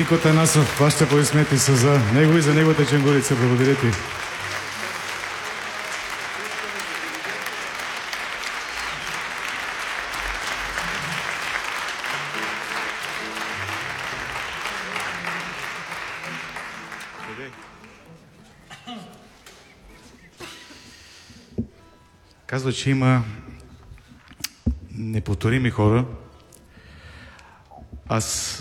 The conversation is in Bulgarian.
Вико Танасов, вашите аплодисменти са за него и за неговата Ченгурица. Благодаря ти. Казва, че има неповторими хора. Аз